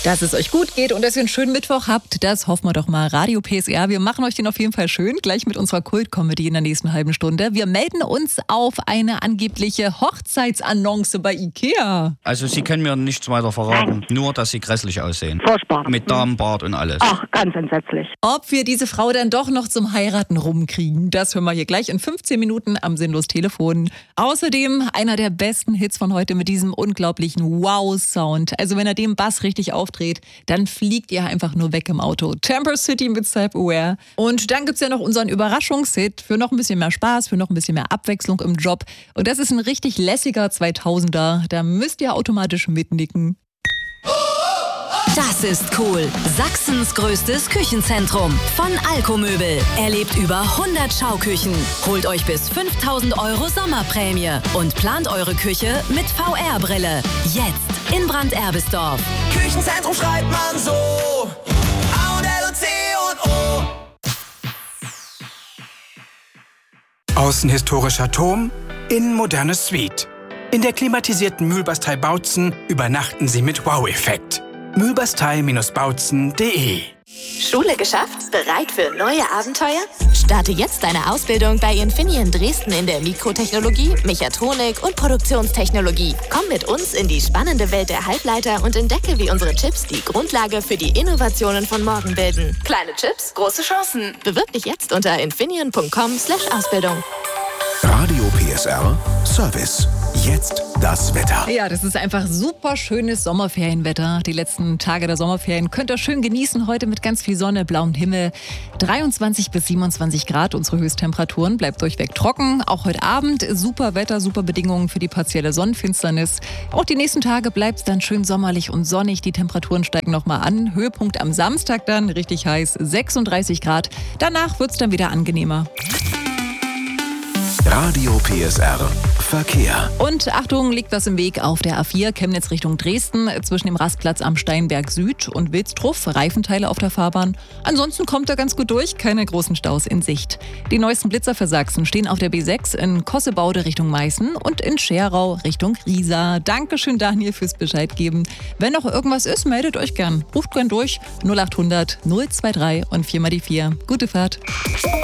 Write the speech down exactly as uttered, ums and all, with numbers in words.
Dass es euch gut geht und dass ihr einen schönen Mittwoch habt, das hoffen wir doch mal. Radio P S R, wir machen euch den auf jeden Fall schön, gleich mit unserer Kult-Comedy in der nächsten halben Stunde. Wir melden uns auf eine angebliche Hochzeitsannonce bei Ikea. Also Sie können mir nichts weiter verraten, nur dass Sie grässlich aussehen. Furchtbar. Mit Damenbart und alles. Ach, ganz entsetzlich. Ob wir diese Frau dann doch noch zum Heiraten rumkriegen, das hören wir hier gleich in fünfzehn Minuten am Sinnlos Telefon. Außerdem einer der besten Hits von heute mit diesem unglaublichen Wow-Sound. Also wenn er den Bass richtig auftritt, dann fliegt ihr einfach nur weg im Auto. Temper City mit Self-Aware. Und dann gibt's ja noch unseren Überraschungshit für noch ein bisschen mehr Spaß, für noch ein bisschen mehr Abwechslung im Job. Und das ist ein richtig lässiger zweitausender. Da müsst ihr automatisch mitnicken. Das ist cool. Sachsens größtes Küchenzentrum. Von Alkomöbel. Erlebt über hundert Schauküchen. Holt euch bis fünftausend Euro Sommerprämie. Und plant eure Küche mit V R-Brille. Jetzt in Brand-Erbisdorf. Küchenzentrum schreibt man so. A und L und C und O. Außen historischer Turm, innen moderne Suite. In der klimatisierten Mühlbastei Bautzen übernachten Sie mit Wow-Effekt. mühlbastei Bautzen punkt de. Schule geschafft? Bereit für neue Abenteuer? Starte jetzt deine Ausbildung bei Infineon Dresden in der Mikrotechnologie, Mechatronik und Produktionstechnologie. Komm mit uns in die spannende Welt der Halbleiter und entdecke, wie unsere Chips die Grundlage für die Innovationen von morgen bilden. Kleine Chips, große Chancen. Bewirb dich jetzt unter infineon punkt com slash Ausbildung. Radio P S R Service. Jetzt das Wetter. Ja, das ist einfach super schönes Sommerferienwetter. Die letzten Tage der Sommerferien könnt ihr schön genießen. Heute mit ganz viel Sonne, blauem Himmel. dreiundzwanzig bis siebenundzwanzig Grad, unsere Höchsttemperaturen. Bleibt durchweg trocken. Auch heute Abend super Wetter, super Bedingungen für die partielle Sonnenfinsternis. Auch die nächsten Tage bleibt es dann schön sommerlich und sonnig. Die Temperaturen steigen nochmal an. Höhepunkt am Samstag dann, richtig heiß, sechsunddreißig Grad. Danach wird es dann wieder angenehmer. Radio P S R Verkehr. Und Achtung, liegt was im Weg auf der A vier Chemnitz Richtung Dresden zwischen dem Rastplatz am Steinberg Süd und Wilstruff. Reifenteile auf der Fahrbahn. Ansonsten kommt er ganz gut durch, keine großen Staus in Sicht. Die neuesten Blitzer für Sachsen stehen auf der B sechs in Kossebaude Richtung Meißen und in Scherau Richtung Riesa. Dankeschön, Daniel, fürs Bescheid geben. Wenn noch irgendwas ist, meldet euch gern. Ruft gern durch null achthundert null zwei drei und vier mal die vier. Gute Fahrt.